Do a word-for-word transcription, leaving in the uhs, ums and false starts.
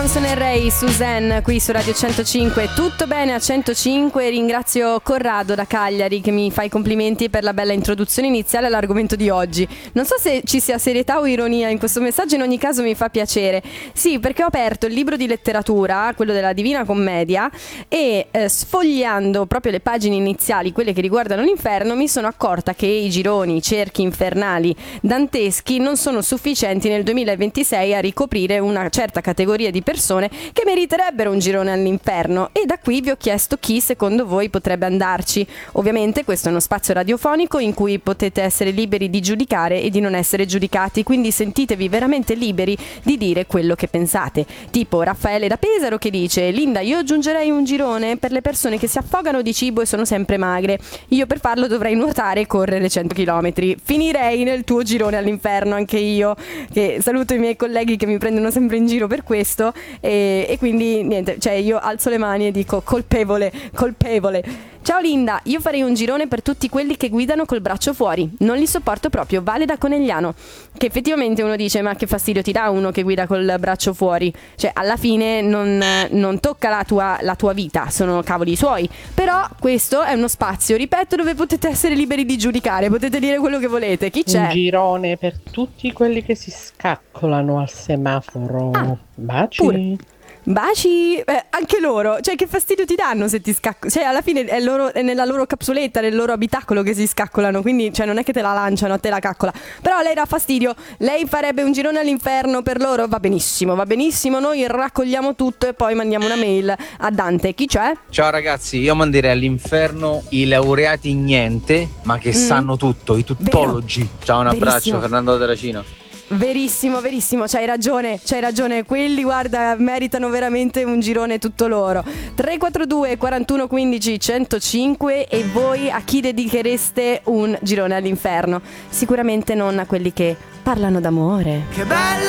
Johnson e Ray, Suzanne qui su Radio centocinque. Tutto bene a centocinque. Ringrazio Corrado da Cagliari che mi fa i complimenti per la bella introduzione iniziale all'argomento di oggi. Non so se ci sia serietà o ironia in questo messaggio, in ogni caso mi fa piacere. Sì, perché ho aperto il libro di letteratura, quello della Divina Commedia, e eh, sfogliando proprio le pagine iniziali, quelle che riguardano l'inferno, mi sono accorta che i gironi, i cerchi infernali danteschi non sono sufficienti nel duemilaventisei a ricoprire una certa categoria di persone che meriterebbero un girone all'inferno, e da qui vi ho chiesto chi secondo voi potrebbe andarci. Ovviamente questo è uno spazio radiofonico in cui potete essere liberi di giudicare e di non essere giudicati, quindi sentitevi veramente liberi di dire quello che pensate. Tipo Raffaele da Pesaro che dice: Linda, io aggiungerei un girone per le persone che si affogano di cibo e sono sempre magre. Io per farlo dovrei nuotare e correre cento chilometri. Finirei nel tuo girone all'inferno anche io, che saluto i miei colleghi che mi prendono sempre in giro per questo. E, e quindi niente, cioè io alzo le mani e dico colpevole, colpevole. Ciao Linda, io farei un girone per tutti quelli che guidano col braccio fuori, non li sopporto proprio. Vale da Conegliano, che effettivamente uno dice: ma che fastidio ti dà uno che guida col braccio fuori? Cioè alla fine non, non tocca la tua, la tua vita, sono cavoli suoi. Però questo è uno spazio, ripeto, dove potete essere liberi di giudicare, potete dire quello che volete. Chi c'è? Un girone per tutti quelli che si scaccolano al semaforo. Ah, Baci. pure. Baci, eh, anche loro, cioè che fastidio ti danno se ti scaccolano, cioè alla fine è, loro, è nella loro capsuletta, nel loro abitacolo che si scaccolano, quindi cioè non è che te la lanciano, te la caccola, però lei dà fastidio, lei farebbe un girone all'inferno per loro, va benissimo, va benissimo, noi raccogliamo tutto e poi mandiamo una mail a Dante. Chi c'è? Ciao ragazzi, io manderei all'inferno i laureati in niente, ma che mm. sanno tutto, i tuttologi. Vero. Ciao, un abbraccio, Verissimo. Fernando Terracino. Verissimo, verissimo, c'hai ragione, c'hai ragione, quelli guarda meritano veramente un girone tutto loro. Tre quattro due quarantuno quindici centocinque. E voi a chi dedichereste un girone all'inferno? Sicuramente non a quelli che parlano d'amore. Che bella